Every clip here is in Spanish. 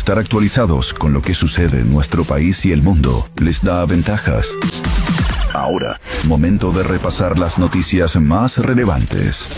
Estar actualizados con lo que sucede en nuestro país y el mundo les da ventajas. Ahora, momento de repasar las noticias más relevantes.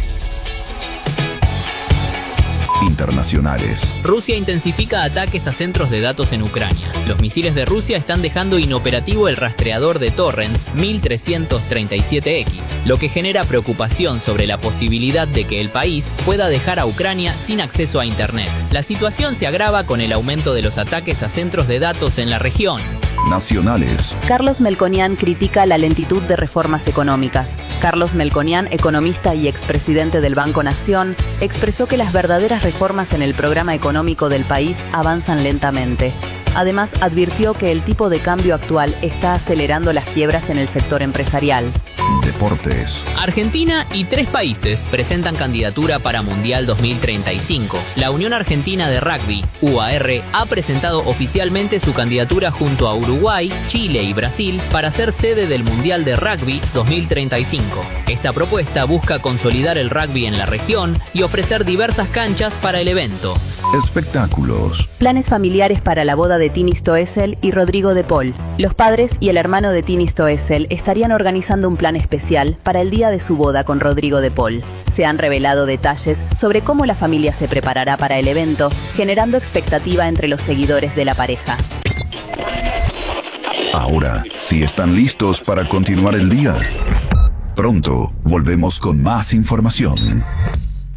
Internacionales. Rusia intensifica ataques a centros de datos en Ucrania. Los misiles de Rusia están dejando inoperativo el rastreador de Torrents 1337X, lo que genera preocupación sobre la posibilidad de que el país pueda dejar a Ucrania sin acceso a Internet. La situación se agrava con el aumento de los ataques a centros de datos en la región. Nacionales. Carlos Melconian critica la lentitud de reformas económicas. Carlos Melconian, economista y expresidente del Banco Nación, expresó que las verdaderas reformas en el programa económico del país avanzan lentamente. Además, advirtió que el tipo de cambio actual está acelerando las quiebras en el sector empresarial. Deportes. Argentina y 3 países presentan candidatura para Mundial 2035. La Unión Argentina de Rugby, UAR, ha presentado oficialmente su candidatura junto a Uruguay, Chile y Brasil para ser sede del Mundial de Rugby 2035. Esta propuesta busca consolidar el rugby en la región y ofrecer diversas canchas para el evento. Espectáculos. Planes familiares para la boda de Tini Stoessel y Rodrigo de Paul. Los padres y el hermano de Tini Stoessel estarían organizando un plan especial para el día de su boda con Rodrigo de Paul. Se han revelado detalles sobre cómo la familia se preparará para el evento, generando expectativa entre los seguidores de la pareja. Ahora, si están listos para continuar el día, pronto volvemos con más información.